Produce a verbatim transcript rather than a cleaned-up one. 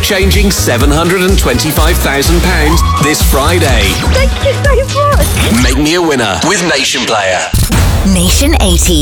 life-changing seven hundred twenty-five thousand pounds this Friday. Thank you so much. Make me a winner with Nation Player. Nation eighty.